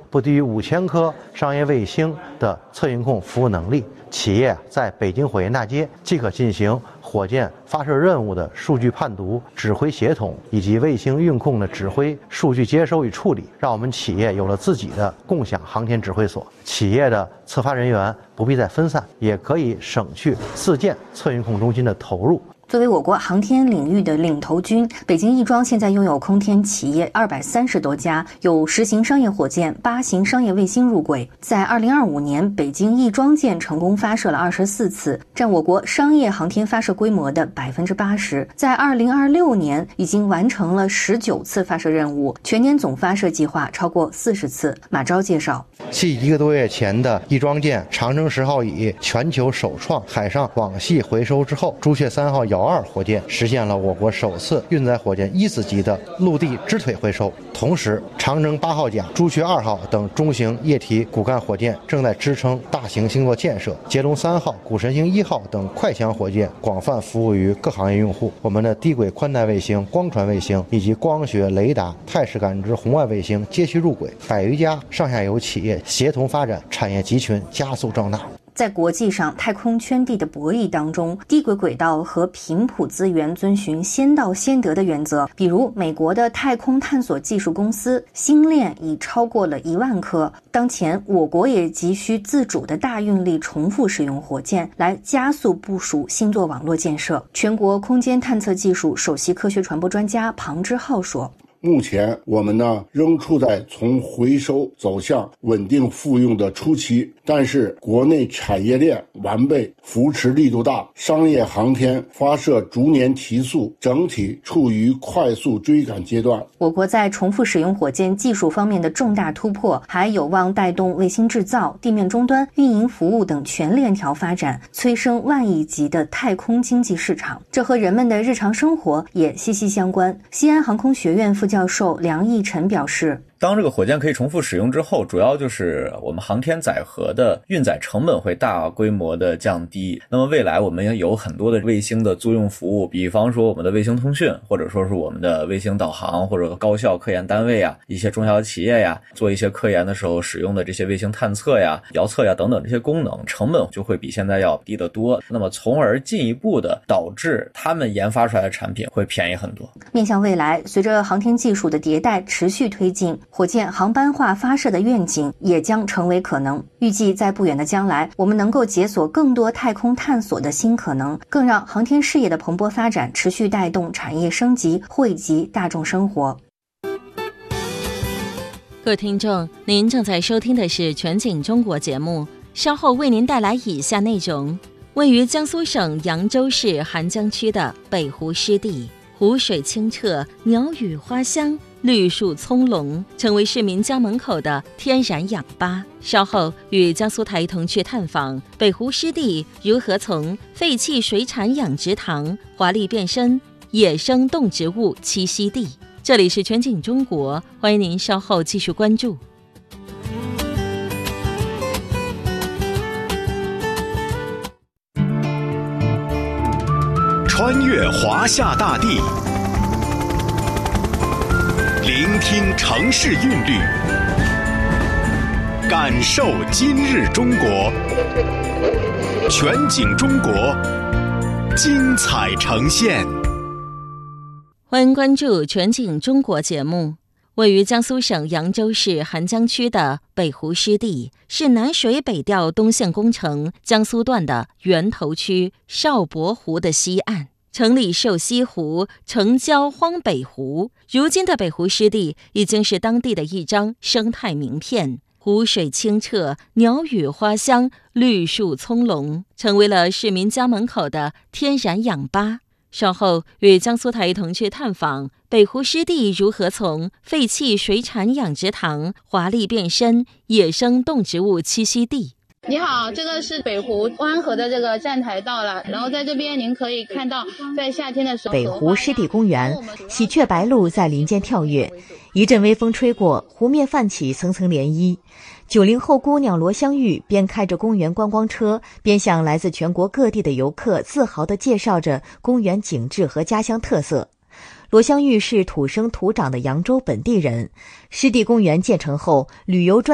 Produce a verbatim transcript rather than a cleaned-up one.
不低于五千颗商业卫星的测运控服务能力。企业在北京火焰大街即可进行火箭发射任务的数据判读、指挥协同以及卫星运控的指挥、数据接收与处理，让我们企业有了自己的共享航天指挥所。企业的测发人员不必再分散，也可以省去自建测运控中心的投入。 作为我国航天领域的领头军，北京亦庄现在拥有空天企业二百三十多家，有十型商业火箭、八型商业卫星入轨。在二零二五年，北京亦庄舰成功发射了二十四次，占我国商业航天发射规模的百分之八十。在二零二六年，已经完成了十九次发射任务，全年总发射计划超过四十次。马昭介绍， 继一个多月前的亦庄舰长征十号以全球首创海上网系回收之后，朱雀三号遥二火箭实现了我国首次运载火箭一子级的陆地支腿回收。同时，长征八号甲、朱雀二号等中型液体骨干火箭正在支撑大型星座建设，捷龙三号、谷神星一号等快强火箭广泛服务于各行业用户。我们的低轨宽带卫星、光传卫星以及光学、雷达、态势感知红外卫星接续入轨，百余家上下游企业协同发展，产业集群加速壮大。 在国际上太空圈地的博弈当中，低轨轨道和频谱资源遵循先到先得的原则。比如，美国的太空探索技术公司星链已超过了一万颗。当前，我国也急需自主的大运力重复使用火箭来加速部署星座网络建设。全国空间探测技术首席科学传播专家庞之浩说， 目前我们呢仍处在从回收走向稳定复用的初期，但是国内产业链完备，扶持力度大，商业航天发射逐年提速，整体处于快速追赶阶段。 我国在重复使用火箭技术方面的重大突破，还有望带动卫星制造、地面终端、运营服务等全链条发展，催生万亿级的太空经济市场。这和人们的日常生活也息息相关。西安航空学院副教授梁义晨表示， 当这个火箭可以重复使用之后，主要就是我们航天载荷的运载成本会大规模的降低。那么未来我们也有很多的卫星的租用服务，比方说我们的卫星通讯，或者说是我们的卫星导航，或者高校科研单位呀、一些中小企业呀，做一些科研的时候使用的这些卫星探测呀、遥测呀等等这些功能，成本就会比现在要低得多。那么从而进一步的导致他们研发出来的产品会便宜很多。 面向未来，随着航天技术的迭代持续推进，火箭航班化发射的愿景也将成为可能。预计在不远的将来，我们能够解锁更多太空探索的新可能，更让航天事业的蓬勃发展持续带动产业升级，惠及大众生活。 各位听众，您正在收听的是全景中国节目，稍后为您带来以下内容。位于江苏省扬州市邗江区的北湖湿地，湖水清澈，鸟语花香，绿树葱茏，成为市民家门口的天然氧吧。稍后与江苏台同去探访北湖湿地如何从废弃水产养殖塘华丽变身野生动植物栖息地。这里是全景中国，欢迎您稍后继续关注。 穿越华夏大地，聆听城市韵律，感受今日中国。全景中国，精彩呈现。 欢迎关注全景中国节目。位于江苏省扬州市邗江区的北湖湿地，是南水北调东线工程江苏段的源头区邵伯湖的西岸，城里受西湖，城郊荒北湖。如今的北湖湿地已经是当地的一张生态名片，湖水清澈，鸟语花香，绿树葱茏，成为了市民家门口的天然氧吧。稍后与江苏台同去探访北湖湿地如何从废弃水产养殖塘华丽变身野生动植物栖息地。 你好，这个是北湖湾河的这个站台到了，然后在这边您可以看到，在夏天的时候， 北湖湿地公园，喜鹊白鹭在林间跳跃，一阵微风吹过，湖面泛起层层涟漪。九零后姑娘罗香玉边开着公园观光车，边向来自全国各地的游客自豪地介绍着公园景致和家乡特色。罗香玉是土生土长的扬州本地人，湿地公园建成后，旅游专